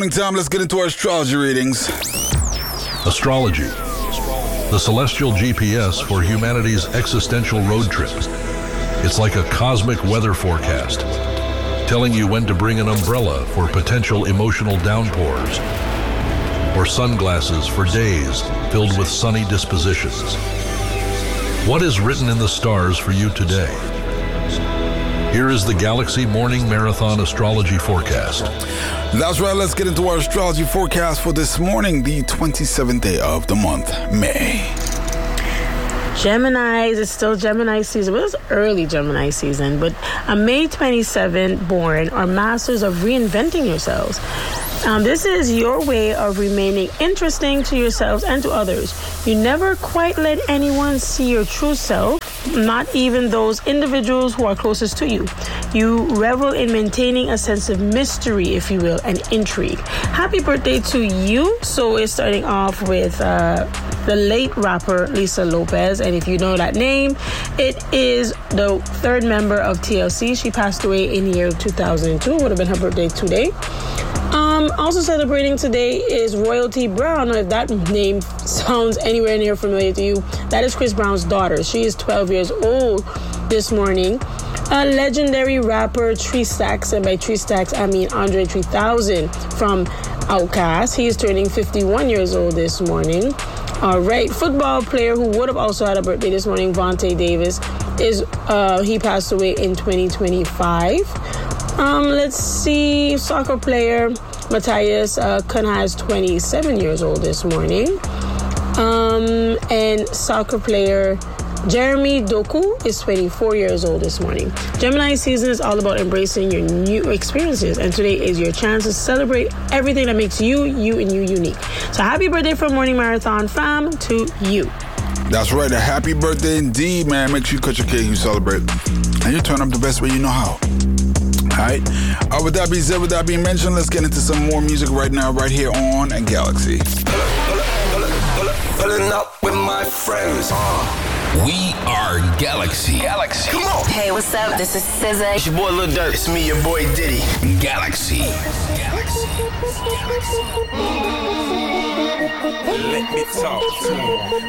Time, let's get into our astrology readings. Astrology, the celestial GPS for humanity's existential road trip. It's like a cosmic weather forecast, telling you when to bring an umbrella for potential emotional downpours, or sunglasses for days filled with sunny dispositions. What is written in the stars for you today? Here is the Galaxy Morning Marathon Astrology Forecast. That's right, let's get into our astrology forecast for this morning, the 27th day of the month, May. Geminis, it's still Gemini season. Well, it's early Gemini season, but on May 27th born are masters of reinventing yourselves. This is your way of remaining interesting to yourselves and to others. You never quite let anyone see your true self, not even those individuals who are closest to you. You revel in maintaining a sense of mystery, if you will, and intrigue. Happy birthday to you. So we're starting off with the late rapper Lisa Lopez, and if you know that name, it is the third member of TLC. She passed away in the year 2002. Would have been her birthday today. Also celebrating today is Royalty Brown. If that name sounds anywhere near familiar to you, that is Chris Brown's daughter. She is 12 years old this morning. Legendary rapper Tree Stacks, and by Tree Stacks I mean Andre 3000 from Outkast. He is turning 51 years old this morning. All right, football player who would have also had a birthday this morning, Vontae Davis, he passed away in 2025. Let's see, soccer player Matthias Cunha is 27 years old this morning. And soccer player Jeremy Doku is 24 years old this morning. Gemini season is all about embracing your new experiences, and today is your chance to celebrate everything that makes you and you unique. So happy birthday from Morning Marathon fam to you. That's right, a happy birthday indeed, man. Make sure you cut your cake, you celebrate, and you turn up the best way you know how. Alright, with that being said, with that being mentioned, let's get into some more music right now, right here on Galaxy. Pulling up with my friends. We are Galaxy. Come on. Hey, what's up? This is SZA. It's your boy Lil Durk. It's me, your boy Diddy. Galaxy. Let me talk to him.